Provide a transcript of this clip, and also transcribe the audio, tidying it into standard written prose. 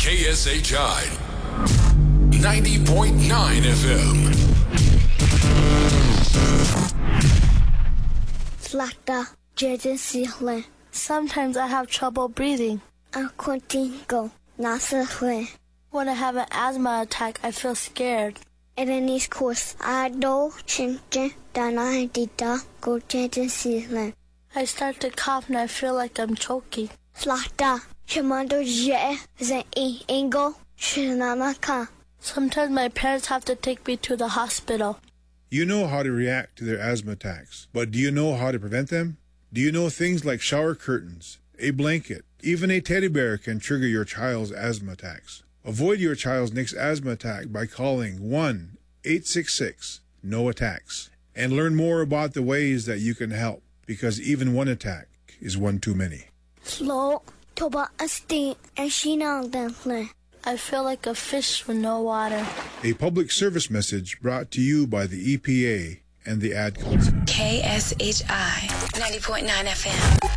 KSHI 90.9 FM. Slata, Jaden Sealand. Sometimes I have trouble breathing. Aquatingo, Nasahwe. When I have an asthma attack, I feel scared. Erenis course, Ado, Chinchen, Dana, go Jaden Sealand. I start to cough and I feel like I'm choking. Slata, Chamando Je, Zen Ingo, Shinamaka. Sometimes my parents have to take me to the hospital. You know how to react to their asthma attacks, but do you know how to prevent them? Do you know things like shower curtains, a blanket, even a teddy bear can trigger your child's asthma attacks? Avoid your child's next asthma attack by calling 1-866-NO-ATTACKS and learn more about the ways that you can help, because even one attack is one too many. Slow, Toba Asti, and Shinang Dentle. I feel like a fish with no water. A public service message brought to you by the EPA and the Ad Council. KSHI 90.9 FM.